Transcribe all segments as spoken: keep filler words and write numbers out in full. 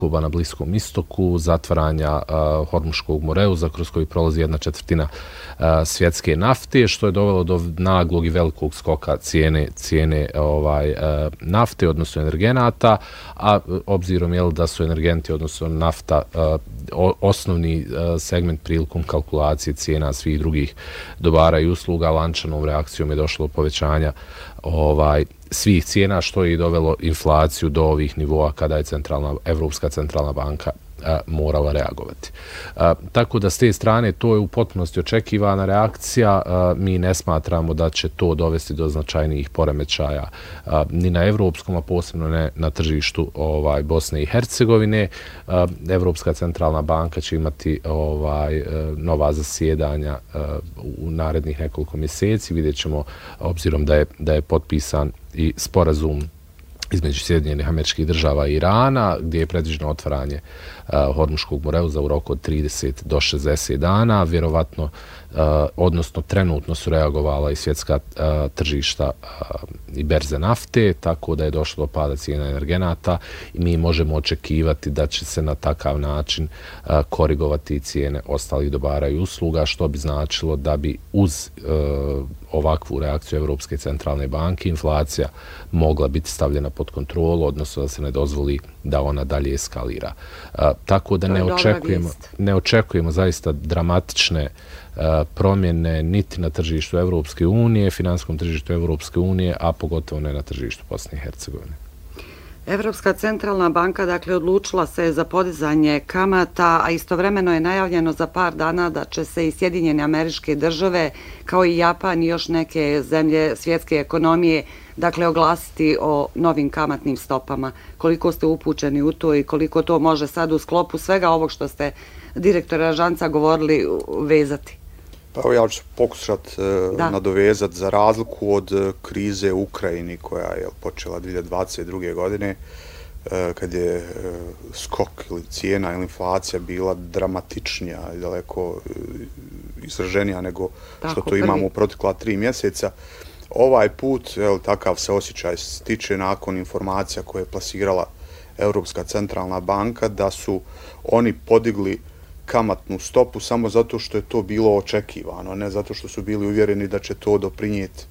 sukoba na Bliskom istoku, zatvaranja uh, Hormuškog moreuza kroz koji prolazi jedna četvrtina uh, svjetske nafte, što je dovelo do naglog i velikog skoka cijene, cijene ovaj, uh, nafte, odnosno energenata, a obzirom je da su energenti, odnosno nafta, uh, osnovni uh, segment prilikom kalkulacije cijena svih drugih dobara i usluga, lančanom reakcijom je došlo do povećanja ovaj, svih cijena, što je i dovelo inflaciju do ovih nivoa kada je centralna, Evropska centralna banka a, morala reagovati. A, tako da s te strane to je u potpunosti očekivana reakcija. A, mi ne smatramo da će to dovesti do značajnijih poremećaja a, ni na evropskom, a posebno ne na tržištu ovaj, Bosne i Hercegovine. A, Evropska centralna banka će imati ovaj, nova zasjedanja a, u narednih nekoliko mjeseci. Vidjet ćemo, obzirom da je, da je potpisan i sporazum između Sjedinjenih Američkih Država i Irana, gdje je predviđeno otvaranje uh, Hormuškog moreuza u roku od trideset do šezdeset dana. Vjerovatno, uh, odnosno trenutno su reagovala i svjetska uh, tržišta uh, i berze nafte, tako da je došlo do pada cijena energenata i mi možemo očekivati da će se na takav način uh, korigovati cijene ostalih dobara i usluga, što bi značilo da bi uz uh, ovakvu reakciju Evropske centralne banke inflacija mogla biti stavljena pod kontrolu, odnosno da se ne dozvoli da ona dalje eskalira. Uh, tako da ne očekujemo, ne očekujemo zaista dramatične uh, promjene niti na tržištu Evropske unije, finanskom tržištu Evropske unije, a pogotovo ne na tržištu Bosne i Hercegovine. Evropska centralna banka dakle odlučila se za podizanje kamata, a istovremeno je najavljeno za par dana da će se i Sjedinjene Američke Države kao i Japan i još neke zemlje svjetske ekonomije dakle oglasiti o novim kamatnim stopama. Koliko ste upućeni u to i koliko to može sad u sklopu svega ovog što ste direktora Žanca govorili vezati? Pa evo ja ću pokušati uh, nadovezati za razliku od uh, krize u Ukrajini koja je počela dvije hiljade dvadeset druge. godine uh, kad je uh, skok ili cijena ili inflacija bila dramatičnija i daleko uh, izraženija nego Tako, što to prvi. imamo u protekla tri mjeseca. Ovaj put, evo, takav se osjećaj stiče nakon informacija koje je plasirala Europska centralna banka da su oni podigli kamatnu stopu samo zato što je to bilo očekivano, ne zato što su bili uvjereni da će to doprinijeti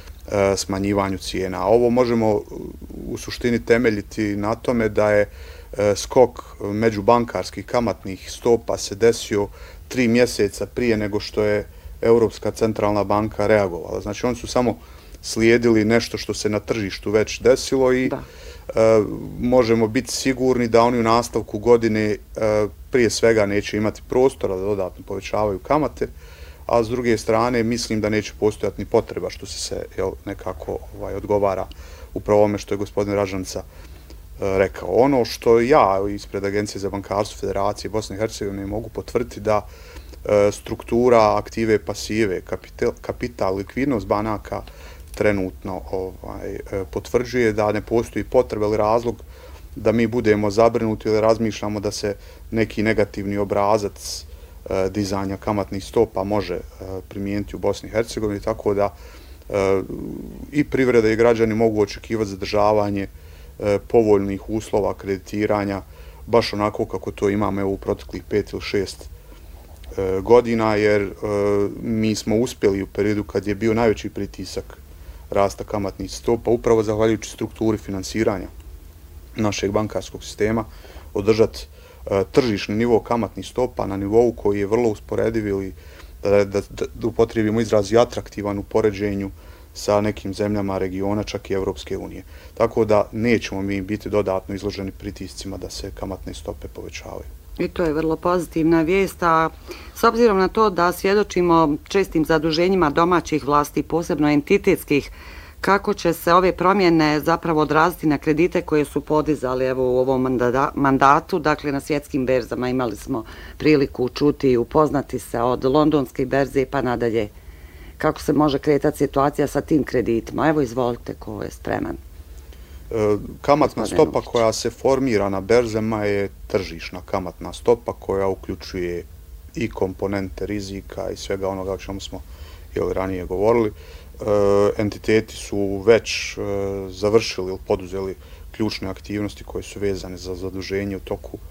e, smanjivanju cijena. A ovo možemo u suštini temeljiti na tome da je e, skok međubankarskih kamatnih stopa se desio tri mjeseca prije nego što je Europska centralna banka reagovala. Znači oni su samo slijedili nešto što se na tržištu već desilo i da. E, možemo biti sigurni da oni u nastavku godine e, prije svega neće imati prostora da dodatno povećavaju kamate, a s druge strane mislim da neće postojati ni potreba što se se jel, nekako ovaj, odgovara upravo ovome što je gospodin Ražanca e, rekao. Ono što ja ispred Agencije za bankarstvo Federacije Bosne i Hercegovine mogu potvrditi da e, struktura aktive pasive, kapital, kapital likvidnost banaka trenutno ovaj, potvrđuje da ne postoji potreba ili razlog da mi budemo zabrinuti ili razmišljamo da se neki negativni obrazac e, dizanja kamatnih stopa može e, primijeniti u Bosni i Hercegovini, tako da e, i privreda i građani mogu očekivati zadržavanje e, povoljnih uslova kreditiranja, baš onako kako to imamo u proteklih pet ili šest e, godina, jer e, mi smo uspjeli u periodu kad je bio najveći pritisak rasta kamatnih stopa, upravo zahvaljujući strukturi finansiranja našeg bankarskog sistema, održati e, tržišni nivo kamatnih stopa na nivou koji je vrlo usporediv ili da, da, da upotrijebimo izraz i atraktivan u poređenju sa nekim zemljama regiona, čak i Evropske unije. Tako da nećemo mi biti dodatno izloženi pritiscima da se kamatne stope povećavaju. I to je vrlo pozitivna vijest, a s obzirom na to da svjedočimo čestim zaduženjima domaćih vlasti, posebno entitetskih, kako će se ove promjene zapravo odraziti na kredite koje su podizali evo, u ovom mandatu, dakle na svjetskim berzama imali smo priliku čuti i upoznati se od londonske berze pa nadalje. Kako se može kretati situacija sa tim kreditima? Evo izvolite ko je spreman. Kamatna stopa koja se formira na berzama je tržišna kamatna stopa koja uključuje i komponente rizika i svega onoga o čemu smo jel, ranije govorili. E, entiteti su već e, završili ili poduzeli ključne aktivnosti koje su vezane za zaduženje u toku